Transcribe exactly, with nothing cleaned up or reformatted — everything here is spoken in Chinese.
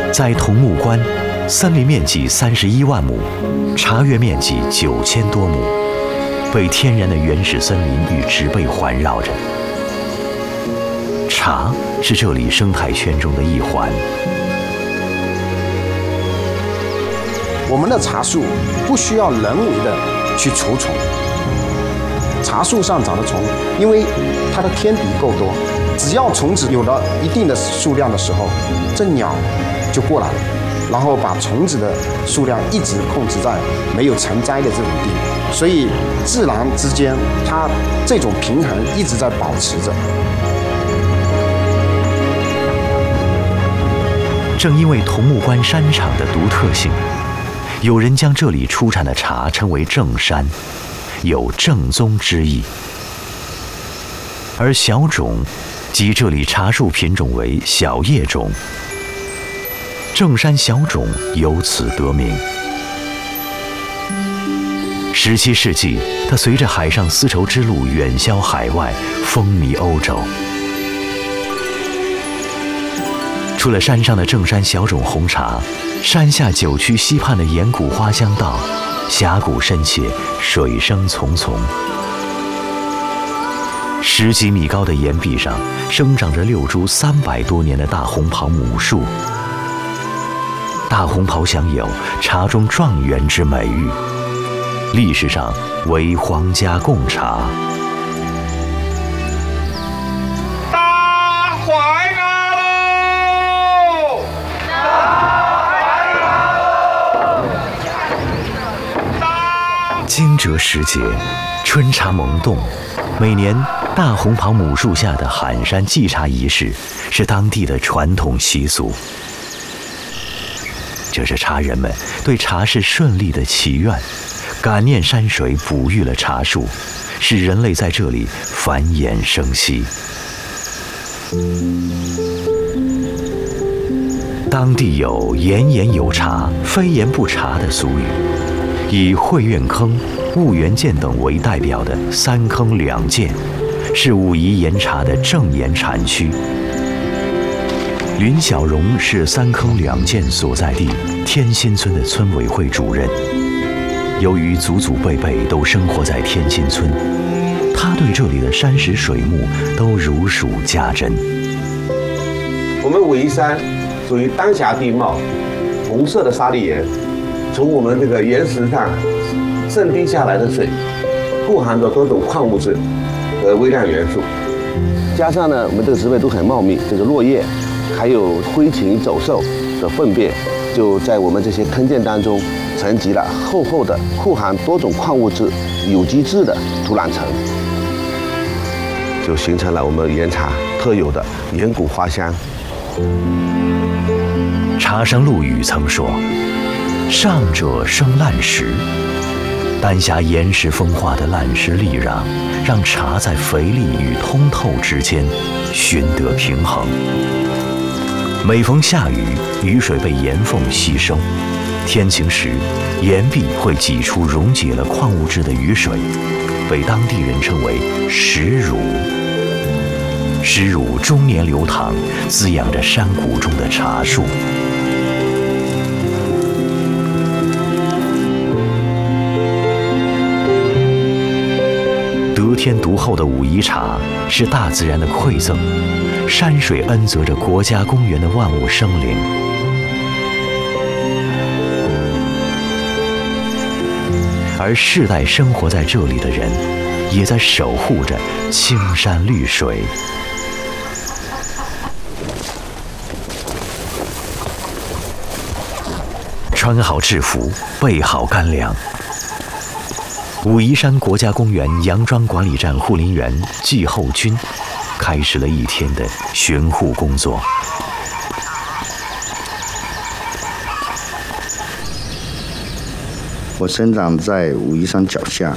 在桐木关，森林面积三十一万亩，茶园面积九千多亩，被天然的原始森林与植被环绕着。茶是这里生态圈中的一环。 我们的茶树不需要人为的去除虫，茶树上长的虫，因为它的天敌够多，只要虫子有了一定的数量的时候，这鸟就过来了，然后把虫子的数量一直控制在没有成灾的这种地步，所以自然之间它这种平衡一直在保持着。 正因为桐木关山场的独特性，有人将这里出产的茶称为正山，有正宗之意。而小种即这里茶树品种为小叶种，正山小种由此得名。十七世纪，它随着海上丝绸之路远销海外，风靡欧洲。除了山上的正山小种红茶，山下九曲溪畔的岩谷花香道，峡谷深切，水声淙淙。十几米高的岩壁上生长着六株三百多年的大红袍母树。大红袍享有茶中状元之美誉，历史上为皇家贡茶。 大怀阿喽！ 惊蛰时节，春茶萌动。每年大红袍母树下的喊山祭茶仪式是当地的传统习俗。这是茶人们对茶事顺利的祈愿，感念山水哺育了茶树，使人类在这里繁衍生息。当地有言言有茶，非言不茶的俗语，以汇苑坑、婺源涧等为代表的三坑两涧，是武夷岩茶的正岩产区。林小荣是三坑两涧所在地天心村的村委会主任。由于祖祖辈辈都生活在天心村，他对这里的山石水木都如数家珍。 我们武夷山属于丹霞地貌，红色的砂砾岩，从我们这个岩石上渗滴下来的水，富含着多种矿物质和微量元素。加上呢，我们这个植被都很茂密，这个落叶，还有飞禽走兽的粪便，就在我们这些坑涧当中沉积了厚厚的富含多种矿物质、有机质的土壤层，就形成了我们岩茶特有的岩谷花香。 茶圣陆羽曾说：“上者生烂石。”丹霞岩石风化的烂石砾壤，让茶在肥力与通透之间寻得平衡。每逢下雨，雨水被岩缝吸收，天晴时，岩壁会挤出溶解了矿物质的雨水，被当地人称为石乳。石乳终年流淌，滋养着山谷中的茶树。得天独厚的武夷茶是大自然的馈赠，山水恩泽着国家公园的万物生灵。而世代生活在这里的人，也在守护着青山绿水。穿好制服，备好干粮。武夷山国家公园杨庄管理站护林员季厚军开始了一天的巡护工作。 我生长在武夷山脚下，